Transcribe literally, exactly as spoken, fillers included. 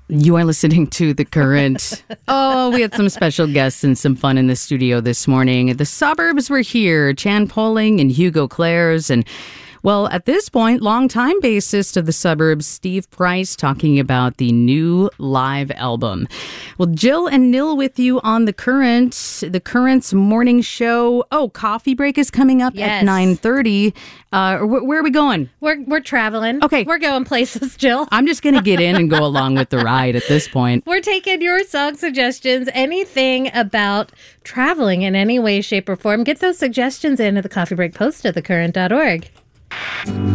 You are listening to The Current. Oh, we had some special guests and some fun in the studio this morning. The suburbs were here, Chan Poling and Hugo Clares, and well, at this point, longtime bassist of the suburbs, Steve Price, talking about the new live album. Well, Jill and Nil with you on The Current, The Current's morning show. Oh, coffee break is coming up yes. at nine thirty. Uh, wh- where are we going? We're we're traveling. Okay. We're going places, Jill. I'm just going to get in and go along with the ride at this point. We're taking your song suggestions, anything about traveling in any way, shape, or form. Get those suggestions in at the Coffee Break Post at the current dot org.